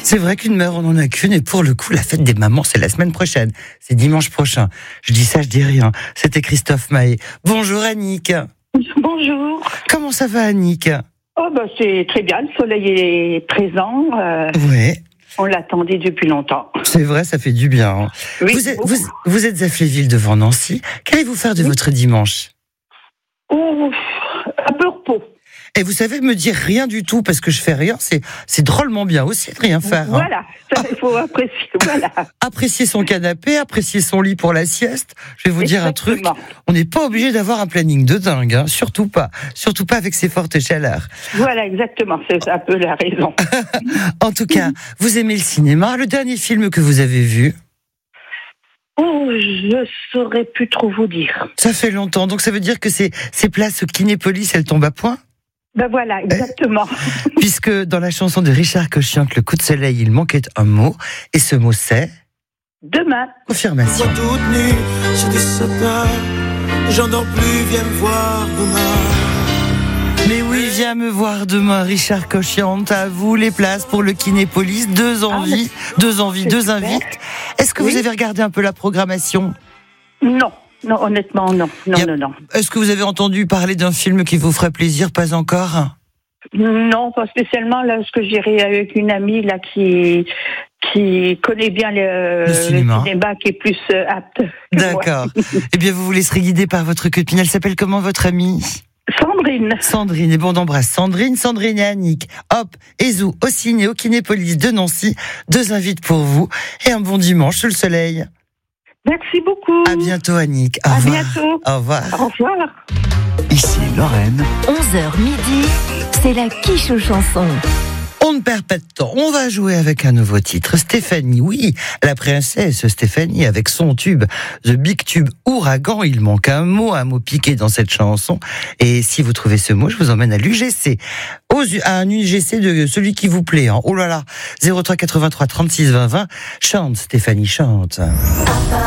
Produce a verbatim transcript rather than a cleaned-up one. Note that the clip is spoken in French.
C'est vrai qu'une mère, on n'en a qu'une, et pour le coup, la fête des mamans, c'est la semaine prochaine. C'est dimanche prochain. Je dis ça, je dis rien. C'était Christophe Maé. Bonjour Annick. Bonjour. Comment ça va Annick? Oh bah c'est très bien, le soleil est présent. Euh, Oui. on l'attendait depuis longtemps. C'est vrai, ça fait du bien. Hein. Oui, vous, êtes, vous, vous êtes à Fléville devant Nancy. Qu'allez-vous faire de oui. votre dimanche? Oh, un peu repos. Et vous savez me dire rien du tout parce que je fais rien, c'est, c'est drôlement bien aussi de rien faire. Voilà, il hein. faut apprécier. Voilà. Apprécier son canapé, apprécier son lit pour la sieste. Je vais vous Exactement. dire un truc, on n'est pas obligé d'avoir un planning de dingue, hein. Surtout pas. Surtout pas avec ces fortes chaleurs. Voilà, exactement, c'est un peu la raison. En tout cas, vous aimez le cinéma. Le dernier film que vous avez vu? Oh, je saurais plus trop vous dire. Ça fait longtemps, donc ça veut dire que ces, ces places au Kinépolis, elles tombent à point? Ben voilà, exactement. Puisque dans la chanson de Richard Cochiante, Le coup de soleil, il manquait un mot, et ce mot c'est... Demain. Confirmation. Toute nuit, j'ai des sapins, j'en dors plus, viens me voir demain. Mais oui, viens me voir demain, Richard Cochiante. À vous les places pour le Kinépolis. Deux envies, ah, deux envies, deux super. Invites. Est-ce que oui. vous avez regardé un peu la programmation? Non. Non, honnêtement, non. Non, a... non, non. Est-ce que vous avez entendu parler d'un film qui vous ferait plaisir? Pas encore? Non, pas spécialement. Là, ce que j'irai avec une amie là qui qui connaît bien le, le cinéma, le cinéma qui est plus euh, apte. D'accord. Eh bien, vous vous laisserez guider par votre copine. Elle s'appelle comment, votre amie? Sandrine. Sandrine. Et bon, d'embrasse Sandrine, Sandrine et Annick. Hop, Ezou, au ciné, au Kinépolis de Nancy. Deux invites pour vous. Et un bon dimanche sous le soleil. Merci beaucoup. À bientôt, Annick. Au à revoir. bientôt. Au revoir. Au revoir. Ici Lorraine. onze heures midi, c'est la quiche aux chansons. On ne perd pas de temps. On va jouer avec un nouveau titre. Stéphanie, oui, la princesse Stéphanie avec son tube, The Big Tube Ouragan. Il manque un mot, un mot piqué dans cette chanson. Et si vous trouvez ce mot, je vous emmène à l'U G C. Aux, à un U G C de celui qui vous plaît. Hein. Oh là là, zéro trois quatre-vingt-trois trente-six vingt vingt. Chante, Stéphanie, chante.